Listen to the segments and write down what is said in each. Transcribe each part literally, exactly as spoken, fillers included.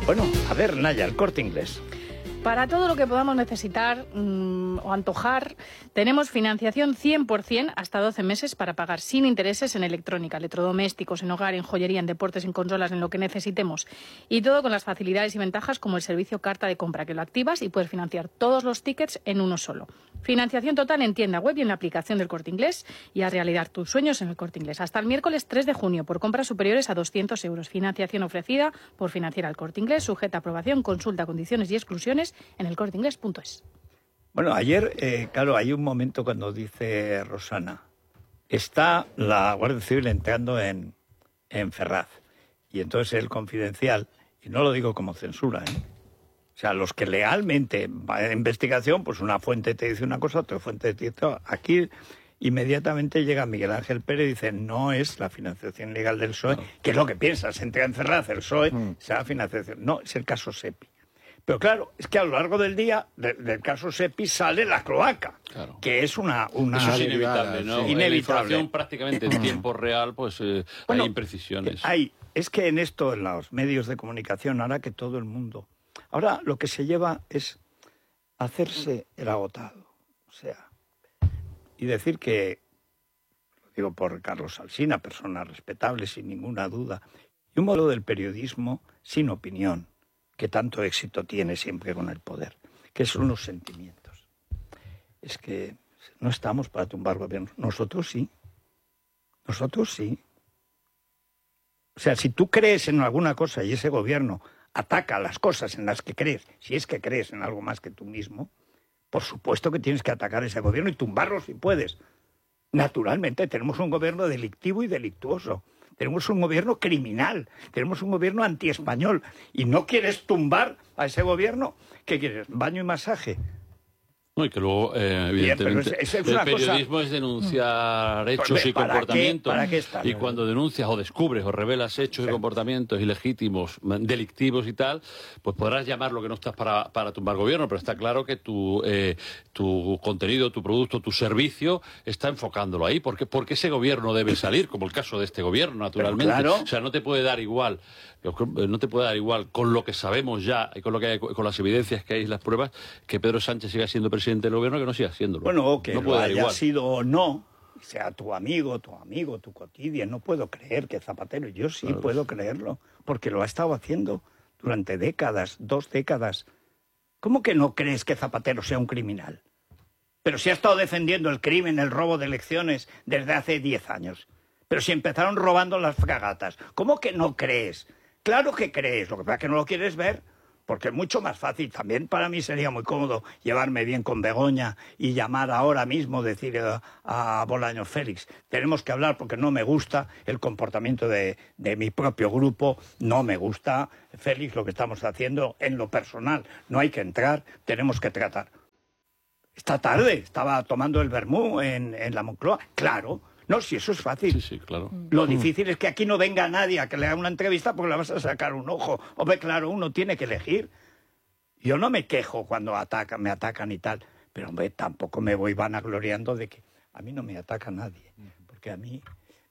Bueno, a ver, Naya, el Corte Inglés. Para todo lo que podamos necesitar mmm, o antojar, tenemos financiación cien por cien hasta doce meses para pagar sin intereses en electrónica, electrodomésticos, en hogar, en joyería, en deportes, en consolas, en lo que necesitemos. Y todo con las facilidades y ventajas como el servicio carta de compra, que lo activas y puedes financiar todos los tickets en uno solo. Financiación total en tienda web y en la aplicación del Corte Inglés, y a realizar tus sueños en el Corte Inglés. Hasta el miércoles tres de junio por compras superiores a doscientos euros. Financiación ofrecida por Financiera El Corte Inglés, sujeta a aprobación, consulta condiciones y exclusiones en el corte inglés punto es. Bueno, ayer, eh, claro, hay un momento cuando dice Rosana, está la Guardia Civil entrando en, en Ferraz, y entonces el Confidencial, y no lo digo como censura, ¿eh? O sea, los que legalmente va a investigación, pues una fuente te dice una cosa, otra fuente te dice otra. Aquí inmediatamente llega Miguel Ángel Pérez y dice, no es la financiación ilegal del P S O E, no. Que es lo que piensa, se entrega en Ferraz, el P S O E, mm. será financiación. No, es el caso SEPI. Pero claro, es que a lo largo del día, de, del caso SEPI, sale la cloaca, claro. que es una... una Eso es inevitable, ¿no? Sí. Inevitable. En la información prácticamente en tiempo real, pues eh, bueno, hay imprecisiones. Hay, es que en esto, en los medios de comunicación, ahora que todo el mundo... Ahora lo que se lleva es hacerse el agotado, o sea, y decir que, lo digo por Carlos Alsina, persona respetable sin ninguna duda, y un modelo del periodismo sin opinión, que tanto éxito tiene siempre con el poder, que son los sentimientos. Es que no estamos para tumbar gobiernos. Nosotros sí. Nosotros sí. O sea, si tú crees en alguna cosa y ese gobierno ataca las cosas en las que crees, si es que crees en algo más que tú mismo, por supuesto que tienes que atacar ese gobierno y tumbarlo si puedes. Naturalmente, tenemos un gobierno delictivo y delictuoso. Tenemos un gobierno criminal, tenemos un gobierno antiespañol. ¿Y no quieres tumbar a ese gobierno? ¿Qué quieres? ¿Baño y masaje? No, y que luego, eh, evidentemente, Bien, es, es el periodismo cosa... es denunciar hechos pues, y comportamientos. Qué, ¿para qué está? Y cuando denuncias o descubres o revelas hechos sí. y comportamientos ilegítimos, delictivos y tal, pues podrás llamarlo que no estás para, para tumbar gobierno, pero está claro que tu, eh, tu contenido, tu producto, tu servicio está enfocándolo ahí. Porque, porque ese gobierno debe salir, como el caso de este gobierno, naturalmente. Claro. O sea, no te puede dar igual... No te puede dar igual con lo que sabemos ya y con lo que hay, con las evidencias que hay y las pruebas, que Pedro Sánchez siga siendo presidente del gobierno que no siga siéndolo. Bueno, que no lo puede haya igual. sido o no, sea tu amigo, tu amigo, tu cotidiano, no puedo creer que Zapatero, yo sí claro. puedo creerlo, porque lo ha estado haciendo durante décadas, dos décadas. ¿Cómo que no crees que Zapatero sea un criminal? Pero si ha estado defendiendo el crimen, el robo de elecciones desde hace diez años. Pero si empezaron robando las fragatas, ¿cómo que no crees? Claro que crees, lo que pasa es que no lo quieres ver, porque es mucho más fácil. También para mí sería muy cómodo llevarme bien con Begoña y llamar ahora mismo, decir a, a Bolaños Félix, tenemos que hablar porque no me gusta el comportamiento de, de mi propio grupo, no me gusta, Félix, lo que estamos haciendo en lo personal, no hay que entrar, tenemos que tratar. Esta tarde estaba tomando el vermú en, en la Moncloa, claro. No, si eso es fácil. Sí, sí, claro. Lo difícil es que aquí no venga nadie a que le haga una entrevista porque le vas a sacar un ojo. Hombre, claro, uno tiene que elegir. Yo no me quejo cuando atacan, me atacan y tal, pero hombre, tampoco me voy vanagloriando de que a mí no me ataca nadie. Porque a mí,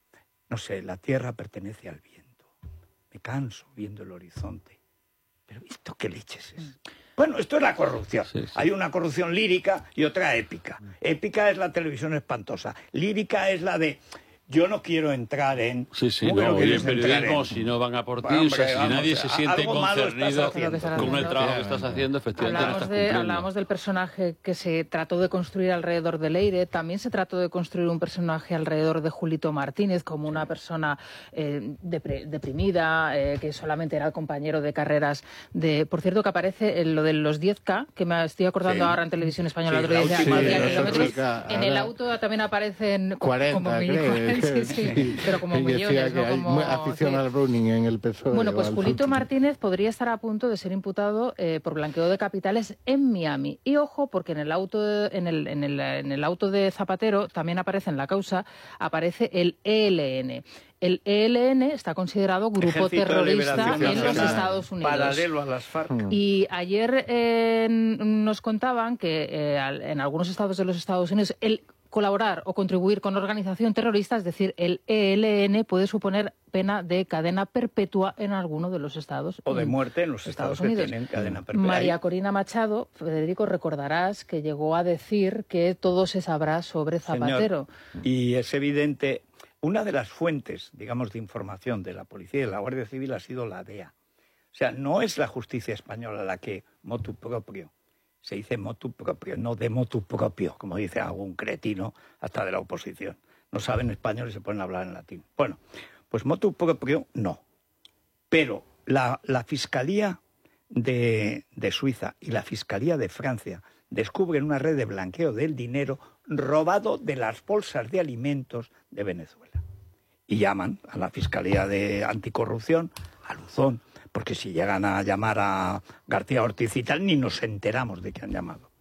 no sé, la tierra pertenece al viento. Me canso viendo el horizonte. Pero ¿esto qué leches es? Bueno, esto es la corrupción. Sí, sí. Hay una corrupción lírica y otra épica. Épica es la televisión espantosa. Lírica es la de... Yo no quiero entrar en... Sí, sí, no, no y en periodismo, en... si no van a por ti, o sea, si vamos, nadie se siente concernido con el trabajo que estás haciendo, efectivamente hablamos no estás de, cumpliendo. Hablábamos del personaje que se trató de construir alrededor de Leire, también se trató de construir un personaje alrededor de Julito Martínez, como una persona eh, depre, deprimida, eh, que solamente era el compañero de carreras de... Por cierto, que aparece en lo de los diez K, que me estoy acordando sí. ahora en Televisión Española, sí, otro día, sí, kilómetros, sí, en el auto también aparecen cuarenta, como mil... Sí, sí, sí, pero como millones, que ¿no? Como... hay afición sí. al running en el P S O E. Bueno, pues Julito Martínez podría estar a punto de ser imputado eh, por blanqueo de capitales en Miami. Y ojo, porque en el auto de, en el, en el, en el auto de Zapatero también aparece en la causa, aparece el E L N. El E L N está considerado grupo Ejército terrorista en los Estados Unidos. Paralelo a las FARC. Mm. Y ayer eh, nos contaban que eh, en algunos estados de los Estados Unidos... el colaborar o contribuir con organización terrorista, es decir, el E L N, puede suponer pena de cadena perpetua en alguno de los estados. O de muerte en los Estados, Estados Unidos que tienen cadena perpetua. María Corina Machado, Federico, recordarás que llegó a decir que todo se sabrá sobre Zapatero. Señor, y es evidente, una de las fuentes, digamos, de información de la policía y de la Guardia Civil ha sido la D E A. O sea, no es la justicia española la que motu propio. Se dice motu propio, no de motu propio, como dice algún cretino hasta de la oposición. No saben español y se ponen a hablar en latín. Bueno, pues motu propio no. Pero la, la Fiscalía de, de Suiza y la Fiscalía de Francia descubren una red de blanqueo del dinero robado de las bolsas de alimentos de Venezuela. Y llaman a la Fiscalía de Anticorrupción, a Luzón, porque si llegan a llamar a García Ortiz y tal, ni nos enteramos de que han llamado.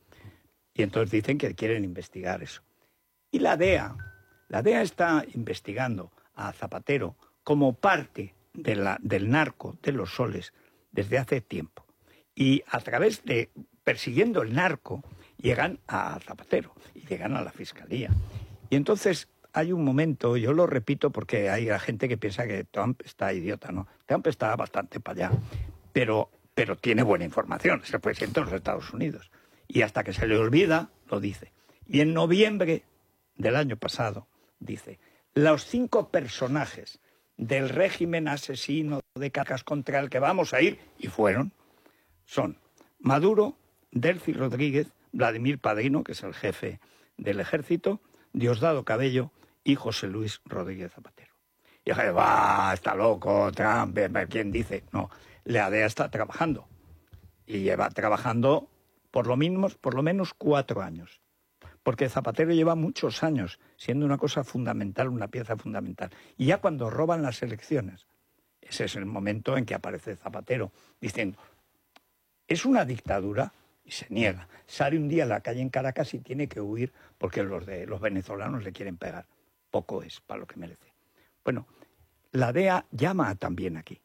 Y entonces dicen que quieren investigar eso. Y la D E A, la D E A está investigando a Zapatero como parte de la, del narco de los soles desde hace tiempo. Y a través de, persiguiendo el narco, llegan a Zapatero y llegan a la Fiscalía. Y entonces hay un momento, yo lo repito porque hay gente que piensa que Trump está idiota, ¿no? Trump está bastante para allá, pero, pero tiene buena información, es el presidente de los Estados Unidos. Y hasta que se le olvida, lo dice. Y en noviembre del año pasado dice, los cinco personajes del régimen asesino de Caracas contra el que vamos a ir, y fueron, son Maduro, Delcy Rodríguez, Vladimir Padrino, que es el jefe del ejército, Diosdado Cabello y José Luis Rodríguez Zapatero. Y dije, va, está loco, Trump, ¿quién dice? No, la D E A está trabajando. Y lleva trabajando por lo menos, por lo menos cuatro años. Porque Zapatero lleva muchos años siendo una cosa fundamental, una pieza fundamental. Y ya cuando roban las elecciones, ese es el momento en que aparece Zapatero diciendo, es una dictadura, y se niega. Sale un día a la calle en Caracas y tiene que huir porque los, de, los venezolanos le quieren pegar. Poco es para lo que merece. Bueno, la D E A llama también aquí.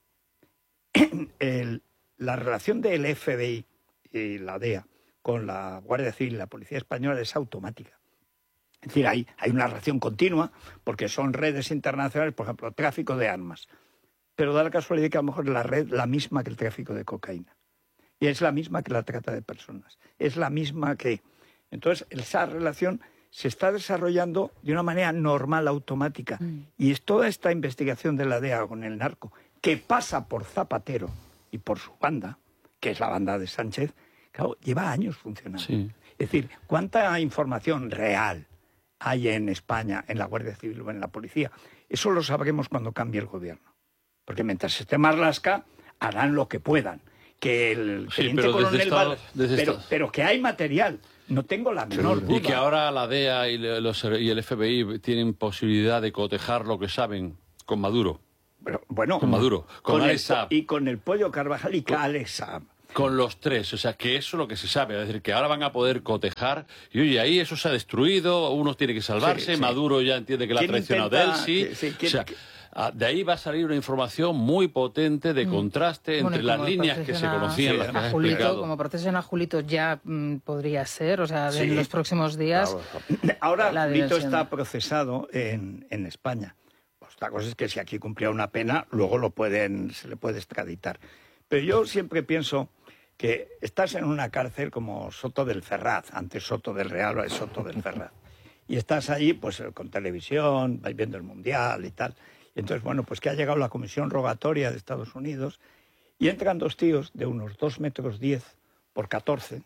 El, la relación del F B I y la D E A con la Guardia Civil y la Policía Española es automática. Es decir, hay, hay una relación continua porque son redes internacionales, por ejemplo, tráfico de armas. Pero da la casualidad que a lo mejor la red la misma que el tráfico de cocaína. Y es la misma que la trata de personas. Es la misma que... Entonces, esa relación se está desarrollando de una manera normal, automática. Mm. Y es toda esta investigación de la D E A con el narco, que pasa por Zapatero y por su banda, que es la banda de Sánchez, claro, lleva años funcionando. Sí. Es decir, ¿cuánta información real hay en España, en la Guardia Civil o en la Policía? Eso lo sabremos cuando cambie el gobierno. Porque mientras esté Marlaska, harán lo que puedan. Que el sí, teniente pero coronel Estado, vale, pero, pero que hay material, no tengo la menor duda. Y que ahora la D E A y, los, y el F B I tienen posibilidad de cotejar lo que saben con Maduro. Pero, bueno, con Maduro, con, con Alex Saab. Y con el Pollo Carvajal y con Alex Saab. Con los tres, o sea, que eso es lo que se sabe, es decir, que ahora van a poder cotejar, y oye, ahí eso se ha destruido, uno tiene que salvarse, sí, sí. Maduro ya entiende que la ha traicionado Delcy, sí, sí, o sea, de ahí va a salir una información muy potente de contraste mm. entre bueno, las líneas que se conocían, sí, las que has Julito, explicado. Como procesen a Julito ya mm, podría ser, o sea, sí. en los próximos días... Claro. Ahora Julito está procesado en, en España. Pues la cosa es que si aquí cumplía una pena, luego lo pueden, se le puede extraditar. Pero yo siempre pienso que estás en una cárcel como Soto del Ferraz, antes Soto del Real, ahora es Soto del Ferraz. Y estás ahí pues con televisión, vais viendo el Mundial y tal. Y entonces, bueno, pues que ha llegado la comisión rogatoria de Estados Unidos y entran dos tíos de unos dos metros diez por catorce,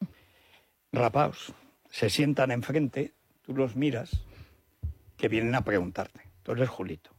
rapaos, se sientan enfrente, tú los miras, que vienen a preguntarte. Tú eres Julito.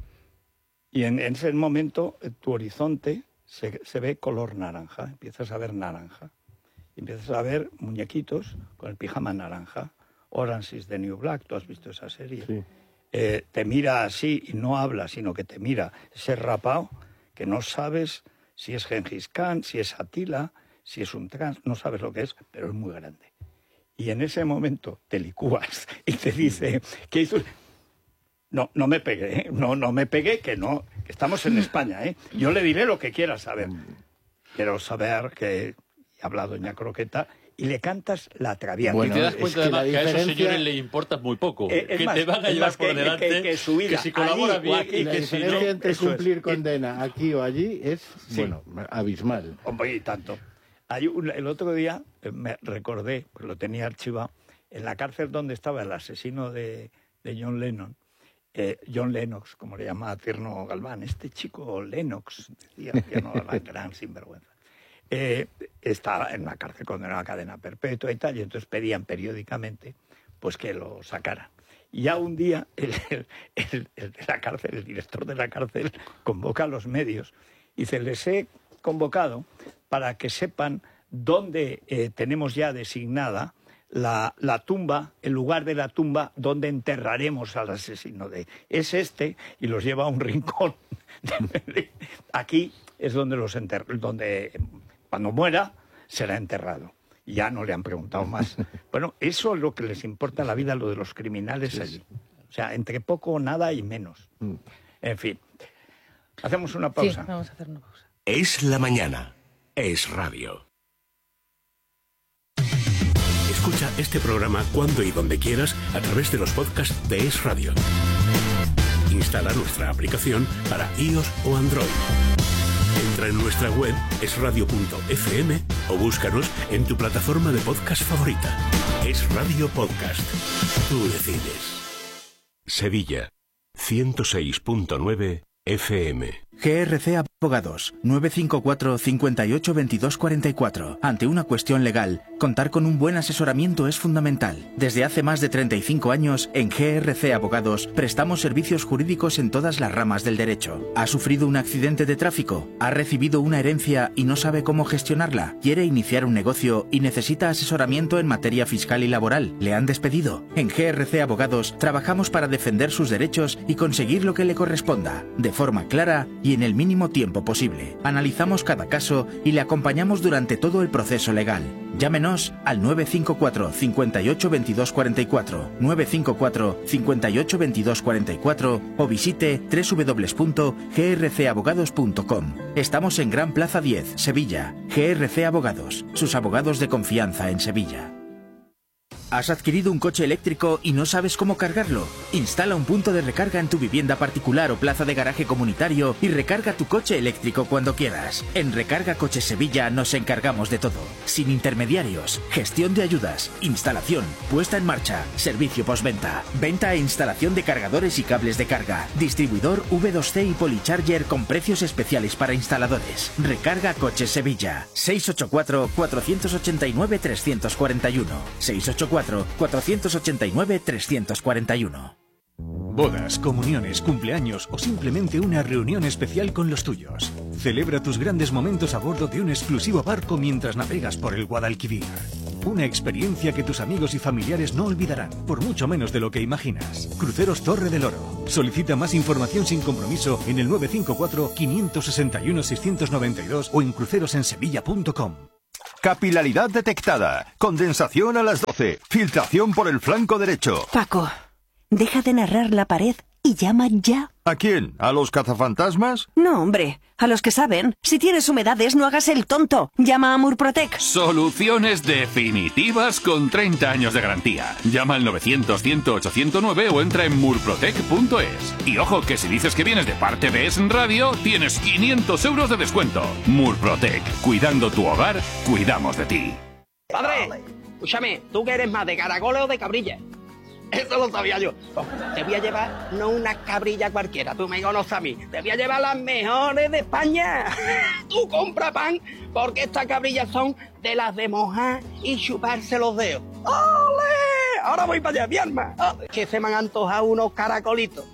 Y en, en ese momento tu horizonte se, se ve color naranja, empiezas a ver naranja. Y empiezas a ver muñequitos con el pijama naranja. Orange is the New Black, tú has visto esa serie. Sí. Eh, te mira así y no habla, sino que te mira ese rapao que no sabes si es Gengis Khan, si es Atila, si es un trans, no sabes lo que es, pero es muy grande. Y en ese momento te licúas y te dice, ¿qué hizo? No, no me pegué, ¿eh? no, no me pegué, que no, que estamos en España, ¿eh? Yo le diré lo que quiera saber. Quiero saber que ha hablado doña Croqueta y le cantas la Traviata. Bueno, y te das cuenta es que además que diferencia... a esos señores les importa muy poco. Eh, que más, te van a llevar más por que, delante, que, que, su vida, que si colaboras bien aquí, y la que si diferencia no... entre eso cumplir es. condena aquí o allí es, Sí. bueno, abismal. Hombre, y tanto. Hay un- el otro día eh, me recordé, pues lo tenía archivado, en la cárcel donde estaba el asesino de, de John Lennon, eh, John Lennox, como le llamaba Tierno Galván, este chico Lennox, decía Tierno Galván, gran sinvergüenza. Eh, estaba en la cárcel condenado a cadena perpetua y tal, y entonces pedían periódicamente pues que lo sacaran. Y ya un día el, el, el, el de la cárcel, el director de la cárcel, convoca a los medios y dice, les he convocado para que sepan dónde eh, tenemos ya designada la, la tumba, el lugar de la tumba donde enterraremos al asesino de... Es este, y los lleva a un rincón. Aquí es donde los enter... donde cuando muera será enterrado. Y ya no le han preguntado más. Bueno, eso es lo que les importa la vida, lo de los criminales allí. O sea, entre poco, nada y menos. En fin. Hacemos una pausa. Sí, vamos a hacer una pausa. Es la mañana. Es radio. Escucha este programa cuando y donde quieras a través de los podcasts de Es Radio. Instala nuestra aplicación para iOS o Android. Entra en nuestra web es radio punto efe eme o búscanos en tu plataforma de podcast favorita. Es Radio Podcast. Tú decides. Sevilla, ciento seis punto nueve efe eme. G R C Abogados, nueve cinco cuatro, cinco ocho, veintidós cuarenta y cuatro. Ante una cuestión legal, contar con un buen asesoramiento es fundamental. Desde hace más de treinta y cinco años, en G R C Abogados, prestamos servicios jurídicos en todas las ramas del derecho. ¿Ha sufrido un accidente de tráfico? ¿Ha recibido una herencia y no sabe cómo gestionarla? ¿Quiere iniciar un negocio y necesita asesoramiento en materia fiscal y laboral? ¿Le han despedido? En G R C Abogados, trabajamos para defender sus derechos y conseguir lo que le corresponda, de forma clara y en el mínimo tiempo posible. Analizamos cada caso y le acompañamos durante todo el proceso legal. Llámenos al nueve cinco cuatro, cinco ocho, veintidós cuarenta y cuatro, nueve cinco cuatro, cinco ocho, veintidós cuarenta y cuatro o visite doble u doble u doble u punto g r c abogados punto com. Estamos en Gran Plaza diez, Sevilla. G R C Abogados, sus abogados de confianza en Sevilla. ¿Has adquirido un coche eléctrico y no sabes cómo cargarlo? Instala un punto de recarga en tu vivienda particular o plaza de garaje comunitario y recarga tu coche eléctrico cuando quieras. En Recarga Coches Sevilla nos encargamos de todo. Sin intermediarios, gestión de ayudas, instalación, puesta en marcha, servicio postventa, venta e instalación de cargadores y cables de carga, distribuidor V dos C y Policharger con precios especiales para instaladores. Recarga Coches Sevilla. seis ocho cuatro, cuatro ocho nueve, tres cuatro uno. seis ocho cuatro, cuatro ocho nueve, tres cuatro uno. Bodas, comuniones, cumpleaños o simplemente una reunión especial con los tuyos. Celebra tus grandes momentos a bordo de un exclusivo barco mientras navegas por el Guadalquivir. Una experiencia que tus amigos y familiares no olvidarán, por mucho menos de lo que imaginas. Cruceros Torre del Oro. Solicita más información sin compromiso en el nueve cinco cuatro, cinco seis uno, seis nueve dos o en crucerosensevilla punto com. Capilaridad detectada. Condensación a las doce. Filtración por el flanco derecho. Paco, deja de narrar la pared y llama ya. ¿A quién? ¿A los cazafantasmas? No, hombre, a los que saben. Si tienes humedades, no hagas el tonto. Llama a Murprotec. Soluciones definitivas con treinta años de garantía. Llama al novecientos, cien, ochocientos nueve o entra en murprotec punto es. Y ojo, que si dices que vienes de parte de Es Radio, tienes quinientos euros de descuento. Murprotec. Cuidando tu hogar, cuidamos de ti. Padre, escúchame, ¿tú que eres más de caracoles o de cabrilla? Eso lo sabía yo. Te voy a llevar no una cabrilla cualquiera, tú me conoces a mí. Te voy a llevar las mejores de España. Tú compra pan, porque estas cabrillas son de las de mojar y chuparse los dedos. ¡Ole! Ahora voy para allá, mi alma. ¡Ole! Que se me han antojado unos caracolitos.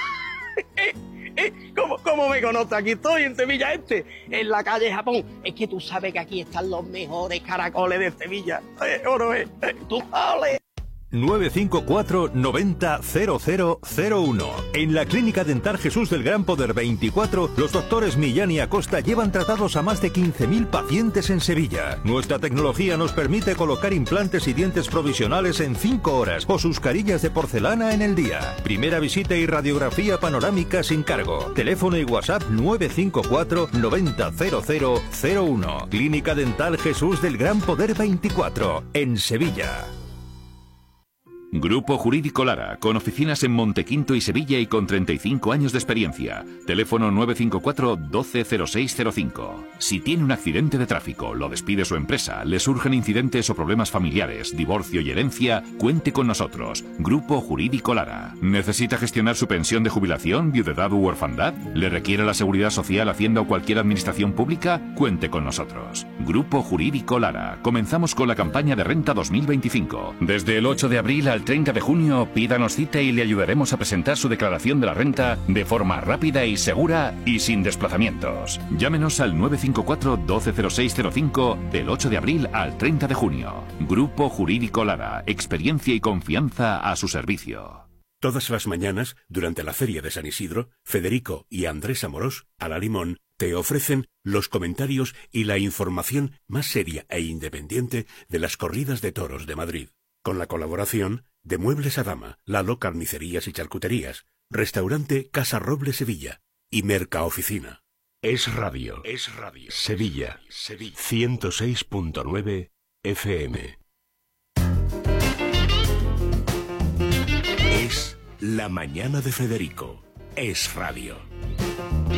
¿Cómo, ¿Cómo me conoces? Aquí estoy en Sevilla Este, en la calle Japón. Es que tú sabes que aquí están los mejores caracoles de Sevilla. Eh, oro, eh. Tú, ¡ole! nueve cinco cuatro noventa cero cero cero uno. En la Clínica Dental Jesús del Gran Poder veinticuatro, los doctores Millán y Acosta llevan tratados a más de quince mil pacientes en Sevilla. Nuestra tecnología nos permite colocar implantes y dientes provisionales en cinco horas o sus carillas de porcelana en el día. Primera visita y radiografía panorámica sin cargo. Teléfono y WhatsApp nueve cinco cuatro noventa cero cero cero uno. Clínica Dental Jesús del Gran Poder veinticuatro, en Sevilla. Grupo Jurídico Lara, con oficinas en Montequinto y Sevilla y con treinta y cinco años de experiencia. Teléfono nueve cinco cuatro doce cero seis cero cinco. Si tiene un accidente de tráfico, lo despide su empresa, le surgen incidentes o problemas familiares, divorcio y herencia, cuente con nosotros. Grupo Jurídico Lara. ¿Necesita gestionar su pensión de jubilación, viudedad u orfandad? ¿Le requiere la Seguridad Social, Hacienda o cualquier administración pública? Cuente con nosotros. Grupo Jurídico Lara. Comenzamos con la campaña de renta dos mil veinticinco. Desde el ocho de abril al treinta de junio, pídanos cita y le ayudaremos a presentar su declaración de la renta de forma rápida y segura y sin desplazamientos. Llámenos al nueve cinco cuatro doce cero seis cero cinco del ocho de abril al treinta de junio. Grupo Jurídico Lara. Experiencia y confianza a su servicio. Todas las mañanas, durante la Feria de San Isidro, Federico y Andrés Amorós, a la Limón, te ofrecen los comentarios y la información más seria e independiente de las corridas de toros de Madrid. Con la colaboración de Muebles Adama, Lalo Carnicerías y Charcuterías, Restaurante Casa Roble Sevilla y Mercaoficina. Es Radio. Es Radio. Sevilla. Sevilla. ciento seis punto nueve F M. Es La Mañana de Federico. Es Radio.